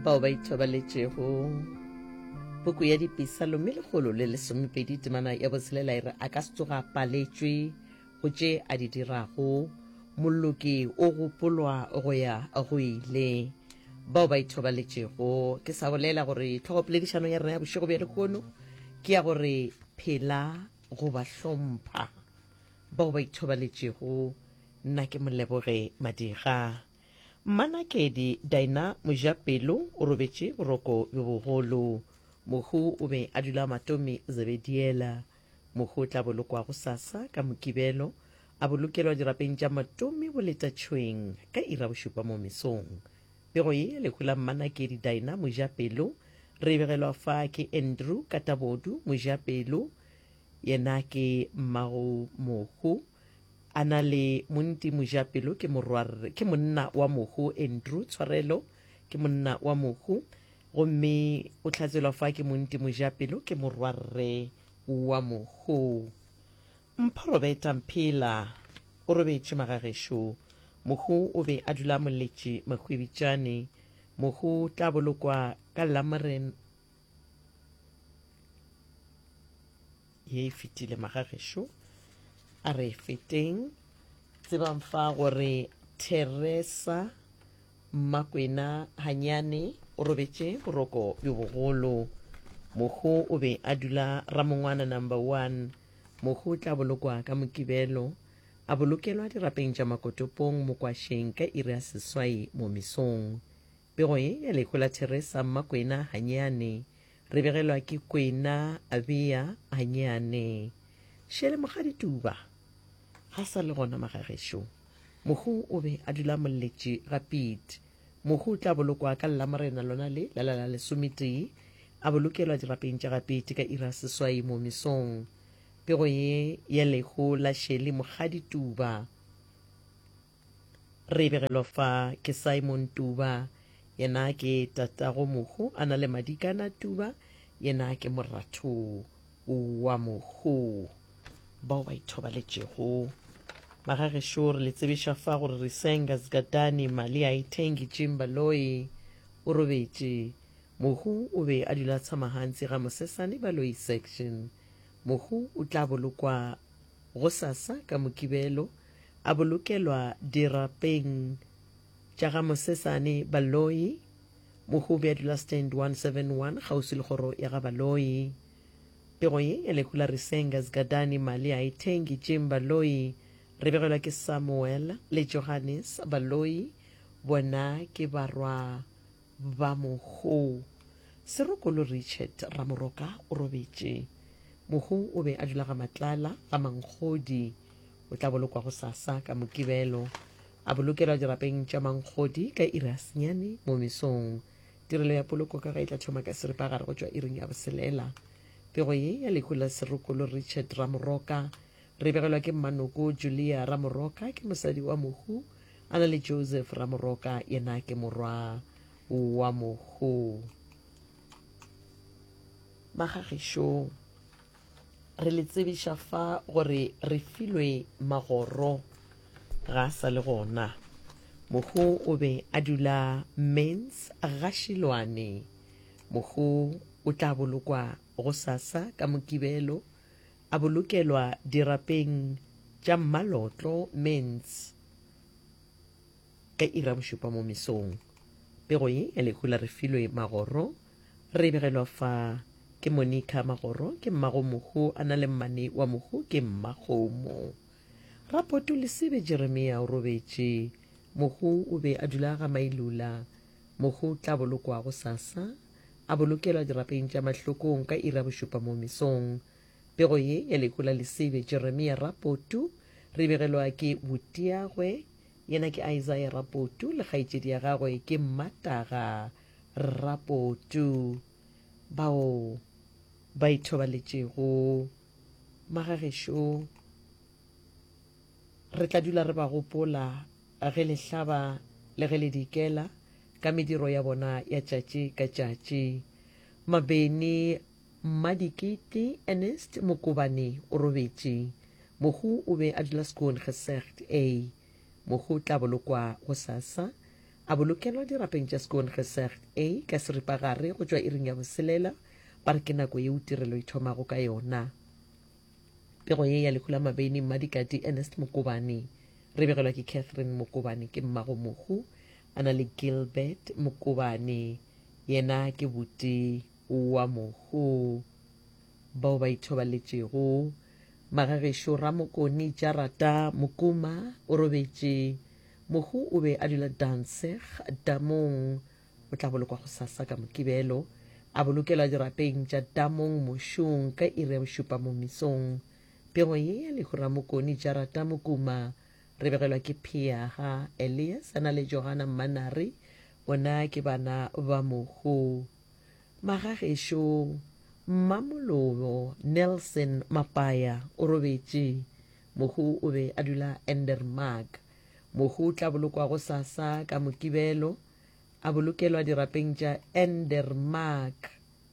bao ba ithobaletšego puku ya dipisa le legolo le lesomepedi temana ya botshelela e re a ka se tsoga paletšwe go tše a di dirago molloki o gopolwa go ya go ile bao ba ithobaletšego ke sa bolela gore tlhogopoledišano ya rena ya bošego bja lekono ke ya gore phela go ba hlompha bao ba ithobaletšego nna ke Moleboge Madiga. Mmanakedi Daina Mojapelo o robetše boroko bjo bogolo mohu o be a dula matomi Zebediela mohu o tla bolokwa go sasa ka mokibelo a bolokelwa dirapeng tša matomi boletatšhweng ka ira bošupa mo mesong pego ye lekgola Mmanakedi Daina Mojapelo re begelwa fa ke Andrew Katabodu Mojapelo yena ke mmago mohu a na le Monti Mojapelo ke monna wa mohu Andrew Tshwarelo ke monna wa mohu gomme o tlhatselwa fa ke Monti Mojapelo ke morwarre wa mohu. Mphorobeta Mphela o robetše magagešo mohu o be a dula moletše Mahwebitšane mohu tla bolokwa ka Lamoren ye fetile magagešo a re feteng tsebang fa gore Teresa Makwena Hanyane o robetše boroko bjo bogolo mohu o be a dula Ramongwana number 1 mohu tla bolokwa ka mokibelo a bolokelwa dirapeng tša makotopong mokwašeng ka iri ya seswai mo mesong pego ye ya lekgola Teresa Makwena Hanyane re begelwa ke Kwena Abia Hanyane šele mogadituba ga sa le gona magagešo mohu o be a dula molletše Rapid mohu o tla bolokwa ka Lamorena lona le la lesometee a bolokelwa dirapeng tša Rapid ka ira seswai mo mesong pego ye ya lekgola šele mogadituba re begelwa fa ke Simon Tuba yena ke tatago mohu a na le madikana Tuba yena ke moratho wa mohu bao ba ithobaletšego magagešo re le tsebiša fa gore re senga Zgadani mali a itengi Jimbaloi o robetše mohu o be a dula tsamagantsi ga Mosesane Baloi section mohu o tla bolokwa go sasa ka mokibelo a bolokelwa dirapeng tša ga Mosesane Baloi mohu o be a dula stand 171 gausi le kgoro ya ga Baloi pego ye ya lekgola re senga Zgadani mali a itengi Jimbaloi re begelwa ke Samuel le Johannes Baloi bona ke barwa ba mohu Serokolo Richard Ramoroka o robetše mohu o be a dula ga Matlala ga Mankgodi o tla bolokwa go sasa ka mokibelo a bolokelwa dirapeng tša Mankgodi ka iri ya senyane mo mesong tirelo ya poloko ka ga e tla thoma ka seripagare go tšwa iring ya boselela pego ye ya lekgola Serokolo Richard Ramoroka re begelwa ke Mmanoko Julia Ramoroka ke mosadi wa mohu a na le Joseph Ramoroka yena ke morwa wa mohu. Magagešo re le tsebiša fa gore re filwe magoro ga sa le gona mohu o be a dula Mens Gashilwane mohu o tla bolokwa go sasa ka mokibelo a bolokelwa dirapeng tša Mmalotlo Mens ka ira bošupa mo mesong pego ye ya lekgola re filwe magoro re begelwa fa ke Monica Magoro ke mmago mohu a na le mmane wa mohu ke Mmakgomo Rapoto Lesebe Jeremia o robetše mohu o be a dula ga Mailula mohu tla bolokwa go sasa a bolokelwa dirapeng tša Mahlokong ka ira bošupa mo mesong pego ye ya lekgola Lesebe Jeremia Rapoto re begelwa ke Botiagwe yena ke Isaiah Rapoto le kgaetšedi ya gagwe ke Mmataga Rapoto bao ba ithobaletšego magagešo re tla dula re ba gopola ge le hlaba le ge le dikela ka mediro ya bona ya tšatši ka tšatši Mabeni Madikiti Ernest Mokobane o robetše mohu o be a dula Skoon Gesegd A mohu tla bolokwa go sasa a bolokelwa dirapeng tša Skoon Gesegd A ka seripagare go tšwa iring ya boselela ba re ke nako ye o tirelo e thomago ka yona. Pego ye ya Lekgula Mabeini Mmadikati Ernest Mokobane re begelwa ke Catherine Mokobane ke mmago mohu a na le Gilbert Mokobane yena ke buti wa mohu bao ba ithobaletšego. Magagešo Ramokoni Jarata Mokuma o robetše mohu o be a dula Danseg Damong o tla bolokwa go sasa ka Mokibelo a bolokelwa dirapeng tša Damong Mošong ka iri ya bošupa mo mesong. Pego ye ya Lehu Ramokoni Jarata Mokuma re begelwa ke Piaga Elias a na le Johana Manari bona ke bana ba mohu. Magagešo Mamolobo Nelson Mapaya o robetše mohu o be a dula Endermark. Mohu tla bolokwa go sasa ka Mokibelo a bolokelwa dirapeng tša Endermark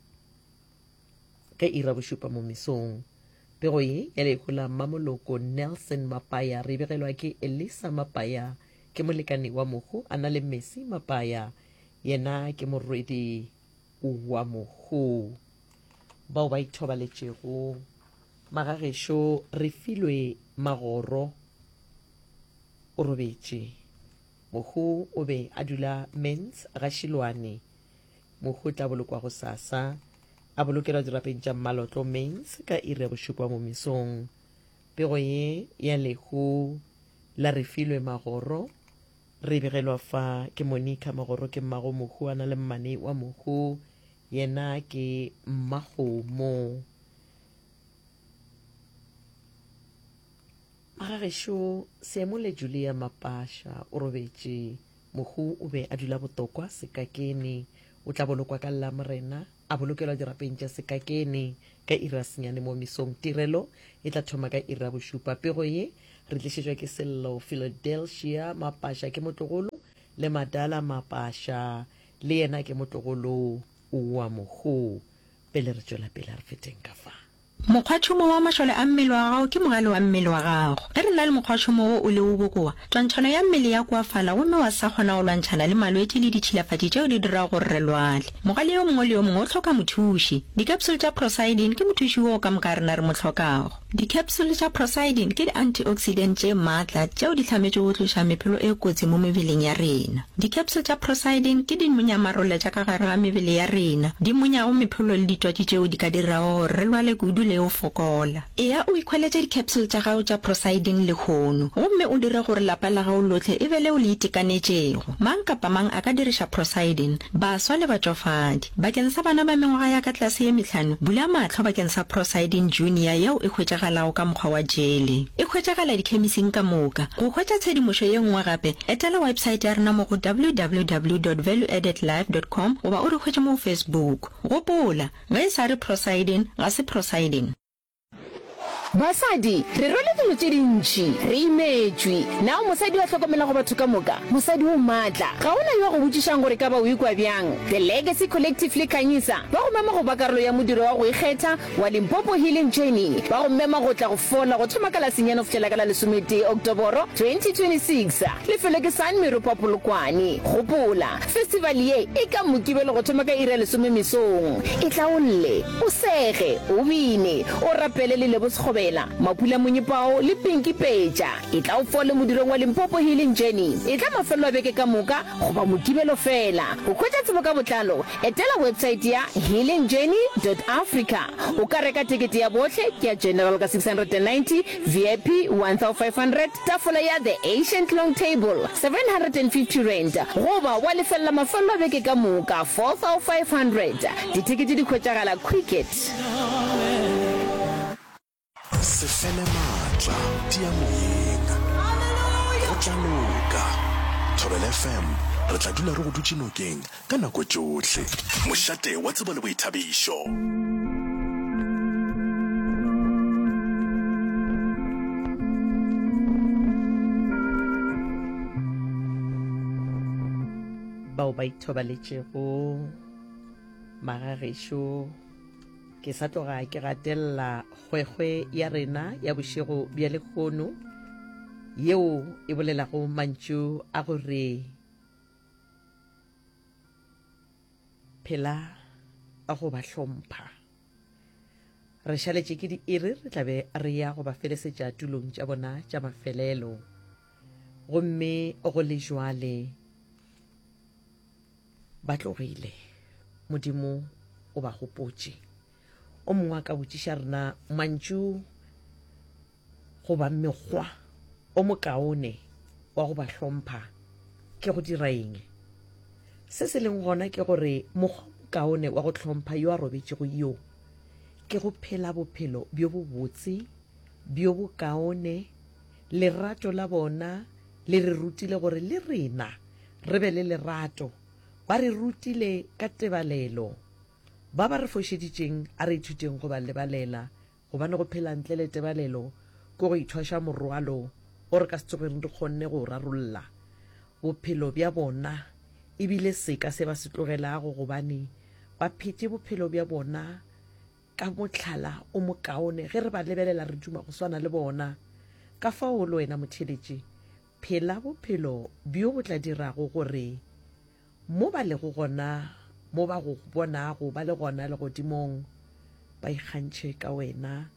ka ira bošupa mo mesong. Pego ye ya Lekgula Mamoloko Nelson Mapaya re begelwa ke Elisa Mapaya ke molekani wa mohu a na le Messi Mapaya yena ke morwedi wa mohu bao ba ithobaletšego. Magagešo re filwe Magoro o robetše mohu o be a dula Mens Gashilwane. Mohu tla bolokwa go sasa a bolokelwa dirapeng tša Malotlo Mens ka iri ya bošupa mo mesong. Pego ye ya Lehu la re filwe Magoro re begelwa fa ke Monica Magoro ke mmago mohu a na le mmane wa mohu yena ke Mmagomo. Magagešo Seemo le Julia Mapasha o robetše mohu o be a dula Botokwa Sekakene o tla bolokwa ka Lamorena a bolokelwa dirapeng tša Sekakene ka ira senyane mo mesong. Tirelo e tla thoma ka ira bošupa. Pego ye re tlišetšwa ke Sello Philadelphia Mapasha ke motlogolo le Madala Mapasha le yena ke motlogolo wa mohu. Pele re tšwela pele re feteng ka fa. Mokgwatšhomo wa mašole a mmele wa gago ke mogale wa mmele wa gago. Ge re na le mokgwatšhomo wo o le o bokoa, twantšhano ya mmele ya koafala gomme wa sa kgona go lwantšhana le malwetši le ditšhilafatši tšeo di dira gore re lwale. Mogale yo mongwe le yo mongwe o tlhoka mothuši. Dicapsule tša Prosidin ke mothuši wo ka moka rena re mo tlhokago. Dicapsule tša Prosidin ke di-antioxidant tše maatla tšeo di hlametše go tloša mephelo e kotsi mo mebeleng ya rena. Dicapsule tša Prosidin ke dinmonyamarole tša ka gare ga mebele ya rena di monyago mephelo le ditwatši tšeo di ka dirago gore re lwale kudu le o fokola. Ea o ikhweletše di-capsule tša gago tša Prosidin le kgono gomme o dire gore lapa la gago lotlhe e be leo le itekanetšego. Mang kapa mang a ka diriša Prosidin, baswa le batšofadi. Bakeng sa bana ba mengwaga ya ka tlase ye 5 bula matlho bakeng sa Prosidin Junior yeo e hwetšagalago ka mokgwa wa jele. E hwetšagala dikhemising ka moka. Go hwetša tshedimošo ye nngwe gape etela website ya rena mo go www.valueaddedlife.com goba o re hwetše mo Facebook. Gopola ge e sa re Prosidin ga se Prosidin. Basadi re role dilo tše dintši re imetšwe nao mosadi wa hlokomela go batho ka moka mosadi o maatla ga ona yo go botšišang gore ka ba o ikwa bjang. The Legacy Collective le Kanyisa ba go mema go ba karolo ya modiro wa go ikgetha wa Limpopo Healing Journey ba go mema go tla go fola go thoma ka la senyane go fitlhela ka la 11 Oktoboro 2026 lefelo ke San Meropa Polokwane. Gopola festival ye e ka Mokibelo go thoma ka iri ya 10 mesong. E tla o lle o sege o bine o rapele le lebosgobe Mapula Munyipao le Pinky Peja e tla o fole modirong wa Limpopo Healing Journey e tla mafelo a beke ka moka go ba Mokibelo fela. Go khwetša tsebo ka botlalo etela website ya healingjourney.africa. o ka reka tikete ya botlhe ke ya general ka 690, VIP 1500, tafola ya the ancient long table 750 rand goba wa lefella mafelo a beke ka moka 4500. Ditikete di khwetšagala Cricket. Se fele matla tia moyeng go tla loka. Thobela FM re tla dula re go dutse nokeng ka nako tsotlhe. Mošate wa tsebo le boithabišo. Bao ba ithobaletšego Magagešo ke sa tloga ke gatella kgwekgwe ya rena ya bošego bja lekgono yeo e bolelago mantšu a gore phela a go ba hlompha. Re šaletše ke di-iri re tlabe re ya go ba felesetša tulong tša bona tša mafelelo, gomme go le jwale ba tlogile. Modimo o ba gopotše. O mongwe a ka botšiša rena mantšu goba mekgwa o mokaone wa go ba hlompha ke go dira eng. Se se leng gona ke gore mokgwa mokaone wa go hlompha yo a robetšego yo ke go phela bophelo bjo bo botse bjo bokaone. Lerato la bona le re rutile gore le rena re be le lerato. Ba re rutile ka tebalelo, ba ba re fošeditšeng a re ithuteng go ba lebalela, gobane go phela ntle le tebalelo ke go ithwaša morwalo o re ka se tsogeng re kgonne go rarolla bophelo bja bona. Ebile seka se ba se tlogelago gobane ba phete bophelo bja bona ka mohlala o mokaone. Ge re ba lebelela re duma go swana le bona. Ka fao le wena motheletši, phela bophelo bjo bo tla dirago gore mo ba lego gona, mo ba go bonago ba le gona le godimong, ba ikgantšhe ka wena,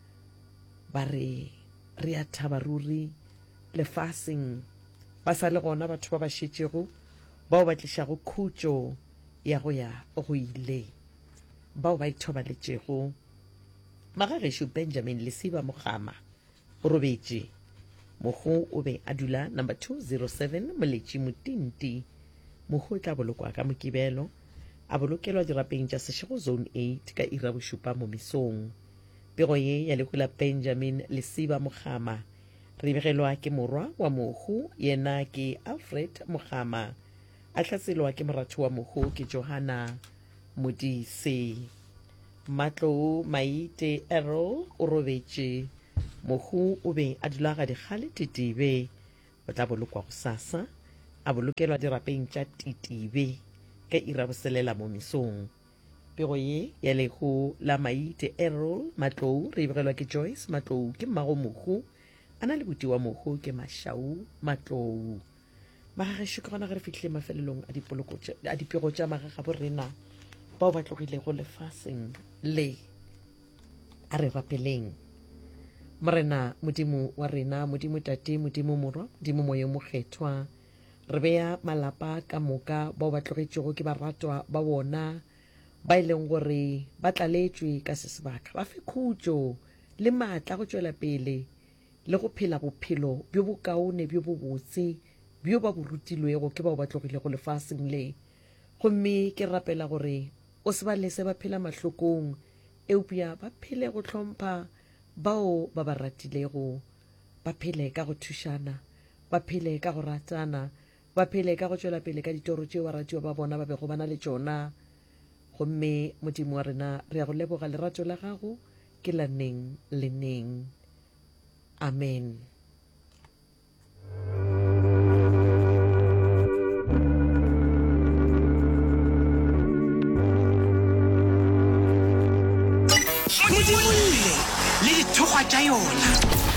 ba re re a thaba ruri lefaseng. Ba sa le gona batho ba ba šetšego bao ba tlišago khutšo ya go ya go ile, bao ba ithobaletšego. Magagešo Benjamin Lesiba Mogama o robetše. Mogo o be a dula number 207 Moletši Motinti. Mogo o tla bolokwa ka mokibelo, a bolokelwa dirapeng tša Seshego Zone 8 ka ira bošupa mo mesong. Pego ye ya lehu la Benjamin Lesiba Mogama re begelwa ke morwa wa mohu, yena ke Alfred Mogama. A hlaselwa ke moratho wa mohu ke Johanna Modise. Matlo Maite Errol o robetše. Mohu o be a dula ga dikgale Titibe, o tla bolokwa go sasa, a bolokelwa dirapeng tša Titibe ka ira boselela mo mesong. Pego ye ya lehu la Maite Errol Matlou re begelwa ke Joyce Matlou ke mmago mohu, a na le boti wa mohu ke Mashau Matlou. Magagešo ke gona ge re fihlile mafelelong a dipego tša magaga borena bao ba tlogile go lefaseng le. A re rapeleng morena Modimo wa rena, Modimo tate, Modimo morwa, Modimo moyo mokgethwa. Re beya malapa ka moka bao ba tlogetšego ke baratwa ba bona, ba ileng gore ba tlaletšwe ka se sebaka, ba fe khutšo le maatla go tšwela pele le go phela bophelo bjo bokaone bjo bo botse bjo ba bo rutilwego ke bao ba tlogile go lefaseng le. Gomme ke rapela gore o se ba lese ba phela mahlokong, eupša ba phele go hlompha bao ba ba ratilego, ba phele ka go thušana, ba phele ka go ratana, ba phele ka go tšwela pele ka ditoro tšeo baratiwa ba bona ba bego ba na le tšona. Gomme Modimo wa rena re a go leboga lerato la gago ke la neng le neng. Amen. Modimo le dithokgwa tša yona.